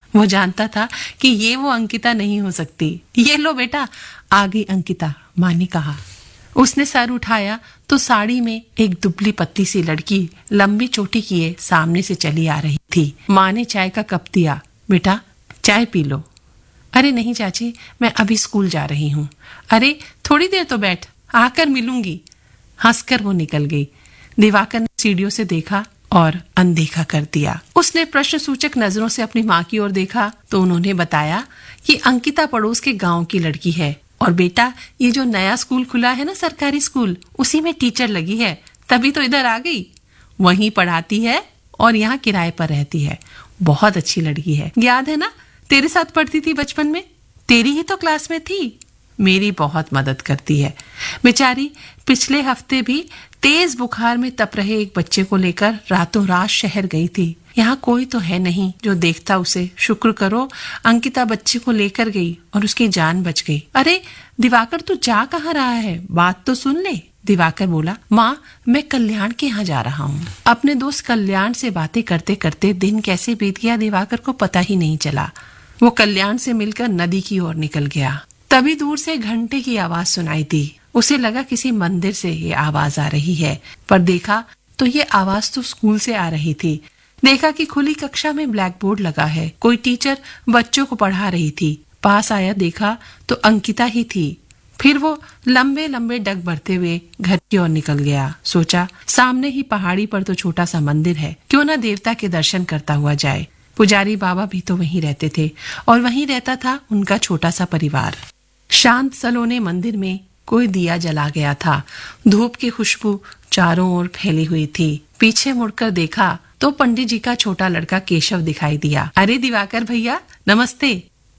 वो जानता था कि ये वो अंकिता नहीं हो सकती। ये लो बेटा, आ गई अंकिता, माँ ने कहा। उसने सर उठाया तो साड़ी में एक दुबली पतली सी लड़की लंबी चोटी किए सामने से चली आ रही थी। माँ ने चाय का कप दिया। बेटा, चाय पी लो। अरे नहीं चाची, मैं अभी स्कूल जा रही हूँ। अरे थोड़ी देर तो बैठ, आकर मिलूंगी। हंसकर वो निकल गई। दिवाकर ने सीढ़ियों से देखा और अनदेखा कर दिया। उसने प्रश्न सूचक नजरों से अपनी माँ की ओर देखा तो उन्होंने बताया कि अंकिता पड़ोस के गांव की लड़की है और बेटा ये जो नया स्कूल खुला है ना, सरकारी स्कूल, उसी में टीचर लगी है, तभी तो इधर आ गई। वहीं पढ़ाती है और यहाँ किराए पर रहती है। बहुत अच्छी लड़की है, याद है ना, तेरे साथ पढ़ती थी बचपन में, तेरी ही तो क्लास में थी। मेरी बहुत मदद करती है। बेचारी पिछले हफ्ते भी तेज बुखार में तप रहे एक बच्चे को लेकर रातों रात शहर गई थी। यहाँ कोई तो है नहीं जो देखता उसे। शुक्र करो अंकिता बच्चे को लेकर गई और उसकी जान बच गई। अरे दिवाकर, तू जा कहाँ रहा है, बात तो सुन ले। दिवाकर बोला, माँ मैं कल्याण के यहाँ जा रहा हूँ। अपने दोस्त कल्याण से बातें करते करते दिन कैसे बीत गया दिवाकर को पता ही नहीं चला। वो कल्याण से मिलकर नदी की ओर निकल गया। तभी दूर से घंटे की आवाज सुनाई दी। उसे लगा किसी मंदिर से ये आवाज आ रही है, पर देखा तो ये आवाज तो स्कूल से आ रही थी। देखा कि खुली कक्षा में ब्लैक बोर्ड लगा है, कोई टीचर बच्चों को पढ़ा रही थी। पास आया, देखा तो अंकिता ही थी। फिर वो लंबे लंबे डग भरते हुए घर की ओर निकल गया। सोचा सामने ही पहाड़ी पर तो छोटा सा मंदिर है, क्यों ना देवता के दर्शन करता हुआ जाए। पुजारी बाबा भी तो वहीं रहते थे और वहीं रहता था उनका छोटा सा परिवार। शांत सलोने मंदिर में कोई दिया जला गया था। धूप की खुशबू चारों ओर फैली हुई थी। पीछे मुड़कर देखा तो पंडित जी का छोटा लड़का केशव दिखाई दिया। अरे दिवाकर भैया, नमस्ते।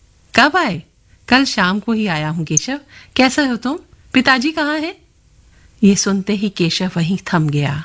कब आए? कल शाम को ही आया हूँ केशव। कैसा हो तुम? पिताजी कहाँ हैं? ये सुनते ही केशव वहीं थम गया।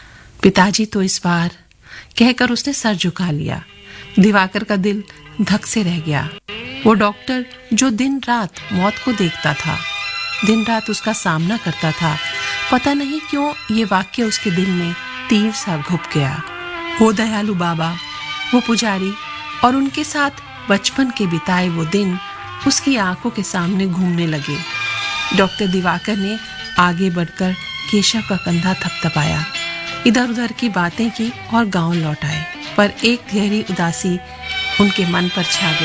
पिताजी तो इस बार, कहकर उसने सर झुका लिया। दिवाकर का दिल धक से रह गया। वो डॉक्टर जो दिन रात मौत को देखता था, दिन रात उसका सामना करता था, पता नहीं क्यों ये वाक्य उसके दिल में तीर सा घुप गया। वो दयालु बाबा, वो पुजारी और उनके साथ बचपन के बिताए वो दिन उसकी आंखों के सामने घूमने लगे। डॉक्टर दिवाकर ने आगे बढ़कर केशव का कंधा थपथपाया, इधर उधर की बातें की और गांव लौट आए। पर एक गहरी उदासी उनके मन पर छा गई।